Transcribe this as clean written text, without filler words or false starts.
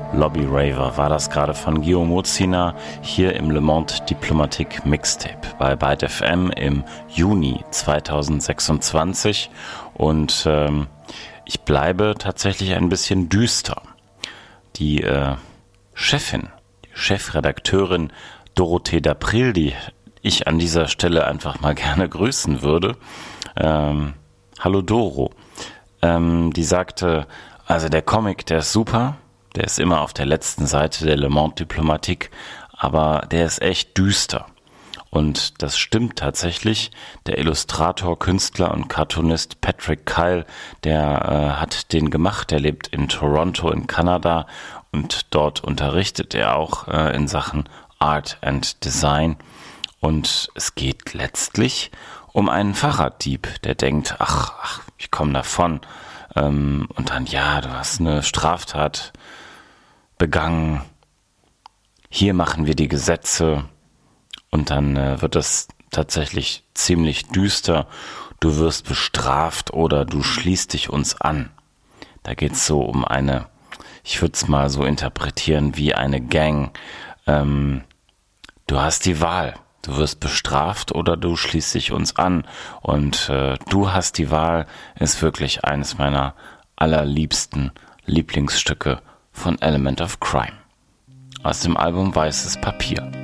Lobby Raver war das gerade von Guillaume Mozina hier im Le Monde Diplomatique Mixtape bei Byte FM im Juni 2026 und ich bleibe tatsächlich ein bisschen düster. Die Chefredakteurin Dorothee d'April, die ich an dieser Stelle einfach mal gerne grüßen würde, hallo Doro, die sagte, also der Comic, der ist super, der ist immer auf der letzten Seite der Le Monde Diplomatique, aber der ist echt düster. Und das stimmt tatsächlich. Der Illustrator, Künstler und Cartoonist Patrick Kyle, der hat den gemacht. Der lebt in Toronto in Kanada und dort unterrichtet er auch in Sachen Art and Design. Und es geht letztlich um einen Fahrraddieb, der denkt, ach, ich komme davon. Und dann, ja, du hast eine Straftat begangen. Hier machen wir die Gesetze. Und dann wird es tatsächlich ziemlich düster. Du wirst bestraft oder du schließt dich uns an. Da geht es so um eine, ich würde es mal so interpretieren wie eine Gang. Du hast die Wahl. Du wirst bestraft oder du schließt dich uns an. Und du hast die Wahl ist wirklich eines meiner allerliebsten Lieblingsstücke von Element of Crime. Aus dem Album Weißes Papier.